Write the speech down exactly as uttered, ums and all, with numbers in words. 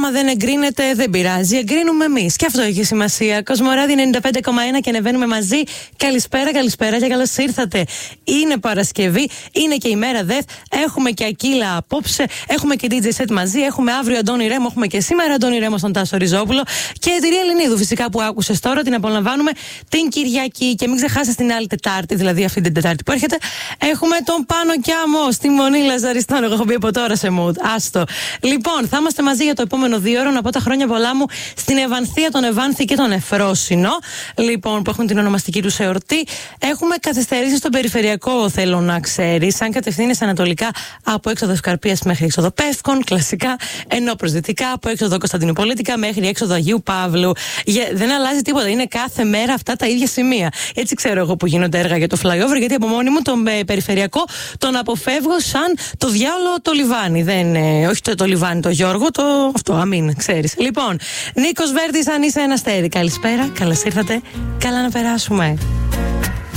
άμα δεν εγκρίνεται, δεν πειράζει. Εγκρίνουμε εμείς. Και αυτό έχει σημασία. Κοσμοράδι ενενήντα πέντε κόμμα ένα και ανεβαίνουμε μαζί. Καλησπέρα, καλησπέρα και καλώς ήρθατε. Είναι Παρασκευή, είναι και η μέρα ΔΕΘ. Έχουμε και Ακύλα απόψε. Έχουμε και ντι τζέι set μαζί. Έχουμε αύριο Αντώνη Ρέμο. Έχουμε και σήμερα Αντώνη Ρέμο στον Τάσο Ριζόπουλο. Και η Εταιρεία Ελληνίδου, φυσικά, που άκουσες τώρα. Την απολαμβάνουμε την Κυριακή. Και μην ξεχάσετε την άλλη Τετάρτη, δηλαδή αυτή την Τετάρτη που έρχεται. Έχουμε τον Πάνο Κιάμο στη Μονή Λαζαριστών. Εγώ έχω μπει από τώρα σε mood. Άστο. Λοιπόν, θα είμαστε μαζί για το επόμενο δύο ώρο. Να πω τα χρόνια πολλά μου στην Ευανθία, τον Ευάνθη και τον Εφρόσινο. Λοιπόν, που έχουν την ονομαστική του εορτή. Έχουμε καθυστερήσει στον περιφερειακό, θέλω να ξέρει. Αν κατευθύνεσαι ανατολικά από έξοδο Ευκαρπίας μέχρι έξοδο Πεύκων, κλασικά. Ενώ προς δυτικά από έξοδο Κωνσταντινουπολίτικα μέχρι έξοδο Αγίου Παύλου. Δεν αλλάζει τίποτα. Είναι κάθε μέρα αυτά τα ίδια σημεία. Έτσι ξέρω εγώ που γίνονται έργα για το flyover, γιατί από μόνη μου τον ε, περιφερειακό τον αποφεύγω σαν το διάολο το λιβάνι. Δεν, ε, όχι το, το λιβάνι, το Γιώργο, το αυτό, αμήν, ξέρεις. Λοιπόν, Νίκος Βέρτης, αν είσαι ένα αστέρι. Καλησπέρα, καλώς ήρθατε. Καλά να περάσουμε.